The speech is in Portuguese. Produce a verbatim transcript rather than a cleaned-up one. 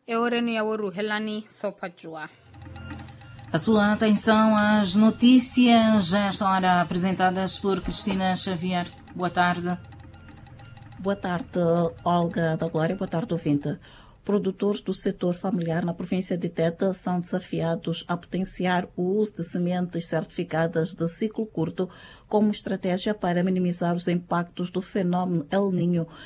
É hora de ouro helani sopajua. A sua atenção às notícias já estão hora apresentadas por Cristina Xavier. Boa tarde. Boa tarde, Olga da Glória. Boa tarde, ouvinte. Produtores do setor familiar na província de Tete são desafiados a potenciar o uso de sementes certificadas de ciclo curto como estratégia para minimizar os impactos do fenómeno El Niño